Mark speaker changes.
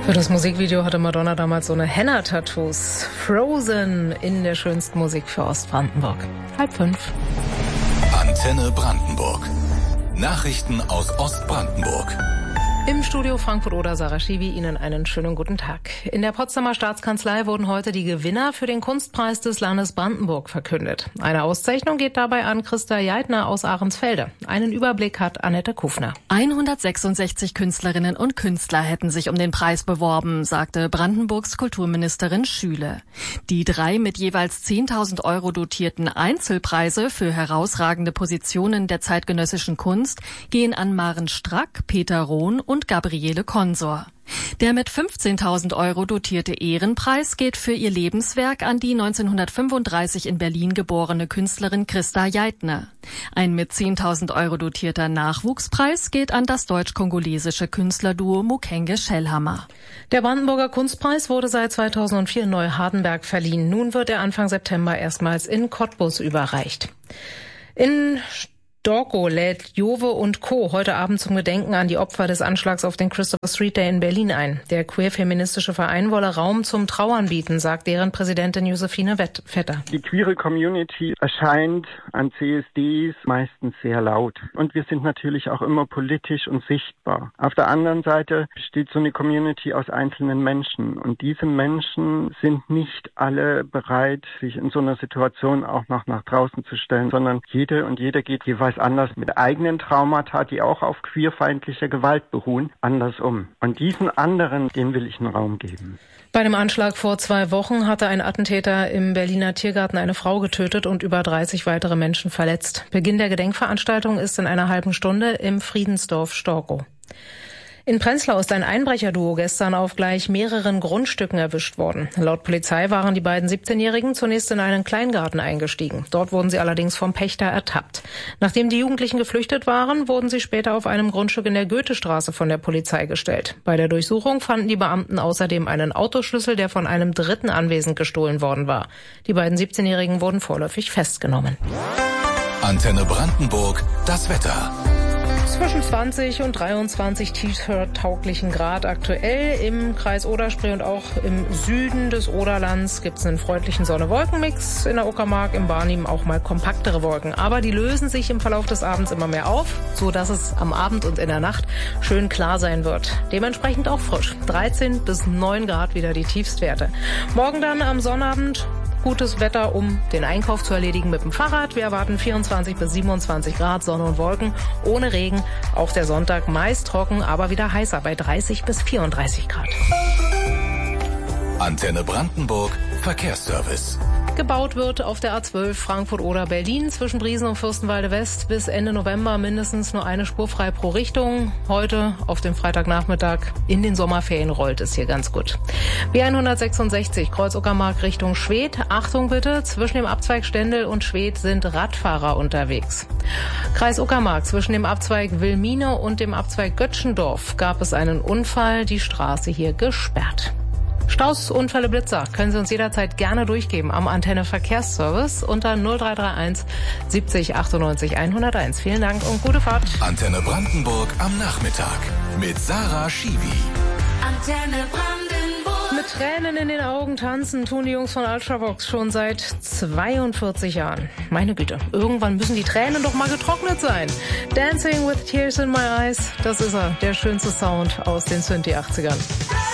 Speaker 1: Für das Musikvideo hatte Madonna damals so eine Henna-Tattoos. Frozen in der schönsten Musik für Ostbrandenburg. 4:30.
Speaker 2: Antenne Brandenburg. Nachrichten aus Ostbrandenburg.
Speaker 1: Im Studio Frankfurt-Oder Sarah Schiwi, Ihnen einen schönen guten Tag. In der Potsdamer Staatskanzlei wurden heute die Gewinner für den Kunstpreis des Landes Brandenburg verkündet. Eine Auszeichnung geht dabei an Christa Jeitner aus Ahrensfelde. Einen Überblick hat Annette Kufner.
Speaker 3: 166 Künstlerinnen und Künstler hätten sich um den Preis beworben, sagte Brandenburgs Kulturministerin Schüle. Die 3 mit jeweils 10.000 € dotierten Einzelpreise für herausragende Positionen der zeitgenössischen Kunst gehen an Maren Strack, Peter Rohn und Gabriele Konsor. Der mit 15.000 € dotierte Ehrenpreis geht für ihr Lebenswerk an die 1935 in Berlin geborene Künstlerin Christa Jeitner. Ein mit 10.000 € dotierter Nachwuchspreis geht an das deutsch-kongolesische Künstlerduo Mukenge Schellhammer.
Speaker 1: Der Brandenburger Kunstpreis wurde seit 2004 in Neuhardenberg verliehen. Nun wird er Anfang September erstmals in Cottbus überreicht. In Storkow lädt Jove und Co. heute Abend zum Gedenken an die Opfer des Anschlags auf den Christopher Street Day in Berlin ein. Der queer-feministische Verein wolle Raum zum Trauern bieten, sagt deren Präsidentin Josephine Vetter.
Speaker 4: Die queere Community erscheint an CSDs meistens sehr laut. Und wir sind natürlich auch immer politisch und sichtbar. Auf der anderen Seite besteht so eine Community aus einzelnen Menschen. Und diese Menschen sind nicht alle bereit, sich in so einer Situation auch noch nach draußen zu stellen, sondern jede und jeder geht jeweils anders mit eigenen Traumata, die auch auf queerfeindlicher Gewalt beruhen, anders um. Und diesen anderen, den will ich einen Raum geben.
Speaker 1: Bei dem Anschlag vor 2 Wochen hatte ein Attentäter im Berliner Tiergarten eine Frau getötet und über 30 weitere Menschen verletzt. Beginn der Gedenkveranstaltung ist in einer halben Stunde im Friedensdorf Storkow. In Prenzlau ist ein Einbrecherduo gestern auf gleich mehreren Grundstücken erwischt worden. Laut Polizei waren die beiden 17-Jährigen zunächst in einen Kleingarten eingestiegen. Dort wurden sie allerdings vom Pächter ertappt. Nachdem die Jugendlichen geflüchtet waren, wurden sie später auf einem Grundstück in der Goethestraße von der Polizei gestellt. Bei der Durchsuchung fanden die Beamten außerdem einen Autoschlüssel, der von einem Dritten anwesend gestohlen worden war. Die beiden 17-Jährigen wurden vorläufig festgenommen.
Speaker 2: Antenne Brandenburg, das Wetter.
Speaker 1: Zwischen 20 und 23 T-Shirt-tauglichen Grad aktuell. Im Kreis Oder-Spree und auch im Süden des Oderlands gibt es einen freundlichen Sonne-Wolken-Mix. In der Uckermark, im Barnim auch mal kompaktere Wolken. Aber die lösen sich im Verlauf des Abends immer mehr auf, so dass es am Abend und in der Nacht schön klar sein wird. Dementsprechend auch frisch. 13 bis 9 Grad wieder die Tiefstwerte. Morgen dann am Sonnabend gutes Wetter, um den Einkauf zu erledigen mit dem Fahrrad. Wir erwarten 24 bis 27 Grad, Sonne und Wolken, ohne Regen. Auch der Sonntag meist trocken, aber wieder heißer bei 30 bis 34 Grad.
Speaker 2: Antenne Brandenburg, Verkehrsservice.
Speaker 1: Gebaut wird auf der A12 Frankfurt-Oder-Berlin zwischen Briesen und Fürstenwalde West bis Ende November mindestens nur eine Spur frei pro Richtung. Heute auf dem Freitagnachmittag in den Sommerferien rollt es hier ganz gut. B166 Kreuz-Uckermark Richtung Schwedt. Achtung bitte, zwischen dem Abzweig Stendel und Schwedt sind Radfahrer unterwegs. Kreis Uckermark zwischen dem Abzweig Wilmine und dem Abzweig Göttschendorf gab es einen Unfall, die Straße hier gesperrt. Staus, Unfälle, Blitzer können Sie uns jederzeit gerne durchgeben am Antenne Verkehrsservice unter 0331 70 98 101. Vielen Dank und gute Fahrt.
Speaker 2: Antenne Brandenburg am Nachmittag mit Sarah Schiwi.
Speaker 5: Antenne Brandenburg.
Speaker 1: Mit Tränen in den Augen tanzen tun die Jungs von Ultravox schon seit 42 Jahren. Meine Güte, irgendwann müssen die Tränen doch mal getrocknet sein. Dancing with Tears in My Eyes, das ist er, der schönste Sound aus den Synthie 80ern.